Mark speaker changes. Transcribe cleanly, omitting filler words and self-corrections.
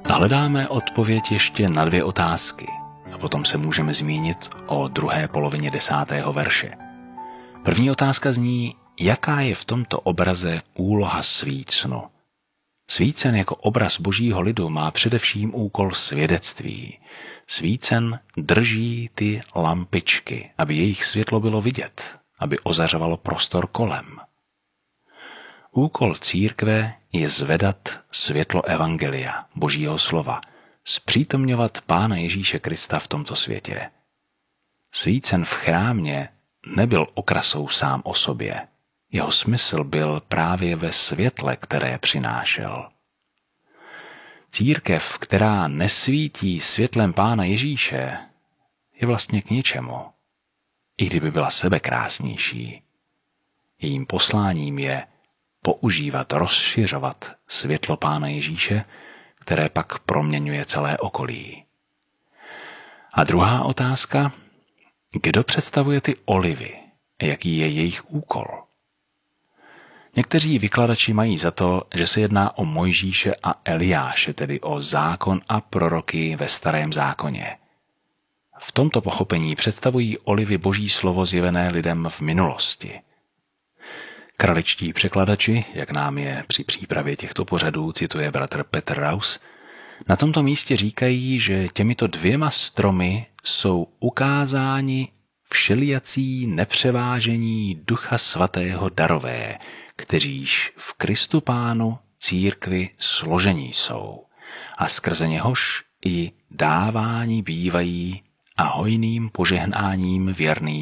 Speaker 1: Hledáme odpověď ještě na 2 otázky a potom se můžeme zmínit o druhé polovině 10. verše. První otázka zní, jaká je v tomto obraze úloha svícnu. Svícen jako obraz božího lidu má především úkol svědectví. Svícen drží ty lampičky, aby jejich světlo bylo vidět, aby ozařovalo prostor kolem. Úkol církve je zvedat světlo evangelia, božího slova, zpřítomňovat Pána Ježíše Krista v tomto světě. Svícen v chrámě nebyl okrasou sám o sobě. Jeho smysl byl právě ve světle, které přinášel. Církev, která nesvítí světlem Pána Ježíše, je vlastně k ničemu, i kdyby byla sebekrásnější. Jejím posláním je používat, rozšiřovat světlo Pána Ježíše, které pak proměňuje celé okolí. A druhá otázka, kdo představuje ty olivy? Jaký je jejich úkol? Někteří vykladači mají za to, že se jedná o Mojžíše a Eliáše, tedy o zákon a proroky ve Starém zákoně. V tomto pochopení představují olivy boží slovo zjevené lidem v minulosti. Kraličtí překladači, jak nám je při přípravě těchto pořadů cituje bratr Petr Raus, na tomto místě říkají, že těmito 2 stromy jsou ukázáni všelijací nepřevážení Ducha Svatého darové, kteříž v Kristu Pánu církvi složení jsou a skrze něhož i dávání bývají a hojným požehnáním věrným